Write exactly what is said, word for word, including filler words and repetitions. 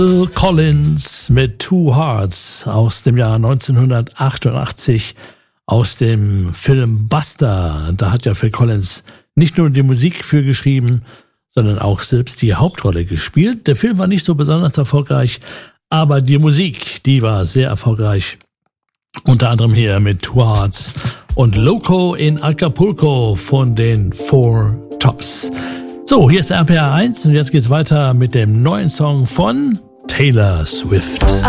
Phil Collins mit Two Hearts aus dem Jahr neunzehnhundertachtundachtzig aus dem Film Buster. Da hat ja Phil Collins nicht nur die Musik für geschrieben, sondern auch selbst die Hauptrolle gespielt. Der Film war nicht so besonders erfolgreich, aber die Musik, die war sehr erfolgreich. Unter anderem hier mit Two Hearts und Loco in Acapulco von den Four Tops. So, hier ist R P R eins und jetzt geht's weiter mit dem neuen Song von Taylor Swift.